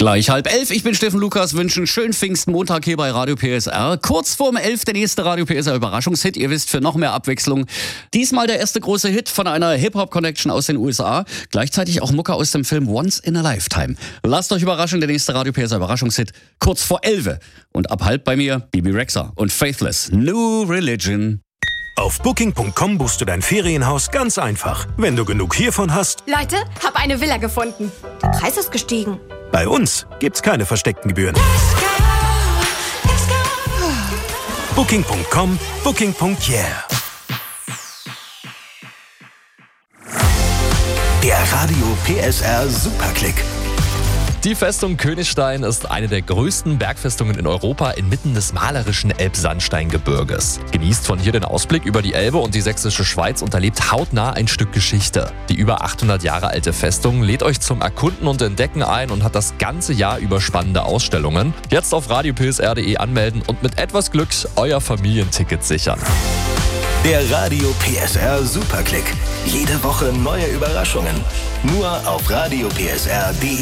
Gleich 10:30. Ich bin Steffen Lukas, wünsche einen schönen Pfingstmontag hier bei Radio PSR. Kurz vorm 11 der nächste Radio PSR Überraschungshit. Ihr wisst, für noch mehr Abwechslung. Diesmal der erste große Hit von einer Hip-Hop-Connection aus den USA. Gleichzeitig auch Mucke aus dem Film Once in a Lifetime. Lasst euch überraschen, der nächste Radio PSR Überraschungshit. Kurz vor 11. Und ab halb bei mir Bibi Rexha und Faithless. New Religion. Auf Booking.com buchst du dein Ferienhaus ganz einfach. Wenn du genug hiervon hast... Leute, hab eine Villa gefunden. Der Preis ist gestiegen. Bei uns gibt's keine versteckten Gebühren. Booking.com, Booking.yeah. Der Radio PSR Superclick. Die Festung Königstein ist eine der größten Bergfestungen in Europa inmitten des malerischen Elbsandsteingebirges. Genießt von hier den Ausblick über die Elbe und die sächsische Schweiz und erlebt hautnah ein Stück Geschichte. Die über 800 Jahre alte Festung lädt euch zum Erkunden und Entdecken ein und hat das ganze Jahr über spannende Ausstellungen. Jetzt auf radiopsr.de anmelden und mit etwas Glück euer Familienticket sichern. Der Radio PSR Superclick. Jede Woche neue Überraschungen. Nur auf radiopsr.de.